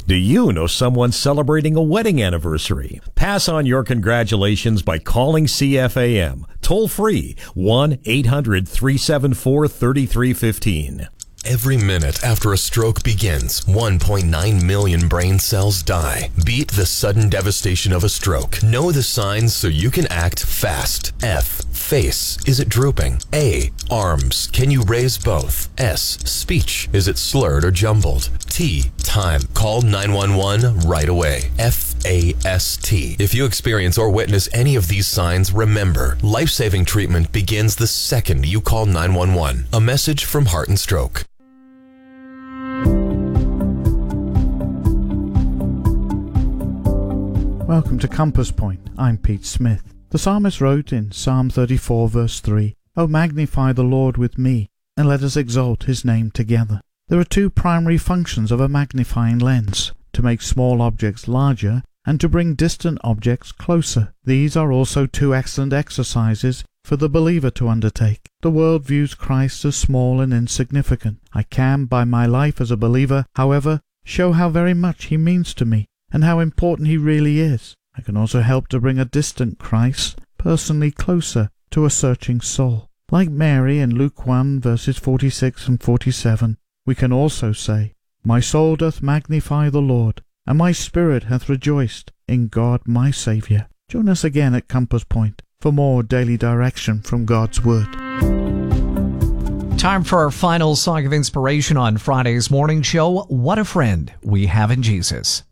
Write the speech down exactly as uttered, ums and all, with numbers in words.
Do you know someone celebrating a wedding anniversary? Pass on your congratulations by calling C F A M. Toll free, one eight hundred three seven four three three one five. Every minute after a stroke begins, one point nine million brain cells die. Beat the sudden devastation of a stroke. Know the signs so you can act fast. F. Face. Is it drooping? A. Arms. Can you raise both? S. Speech. Is it slurred or jumbled? T. Time. Call nine one one right away. F A S T. If you experience or witness any of these signs, remember, life-saving treatment begins the second you call nine one one. A message from Heart and Stroke. Welcome to Compass Point. I'm Pete Smith. The psalmist wrote in Psalm thirty-four verse three, "O magnify the Lord with me, and let us exalt his name together." There are two primary functions of a magnifying lens: to make small objects larger and to bring distant objects closer. These are also two excellent exercises for the believer to undertake. The world views Christ as small and insignificant. I can, by my life as a believer, however, show how very much he means to me and how important he really is. I can also help to bring a distant Christ personally closer to a searching soul. Like Mary in Luke one verses forty-six and forty-seven, we can also say, "My soul doth magnify the Lord, and my spirit hath rejoiced in God my Saviour." Join us again at Compass Point for more daily direction from God's Word. Time for our final song of inspiration on Friday's morning show, What a Friend We Have in Jesus.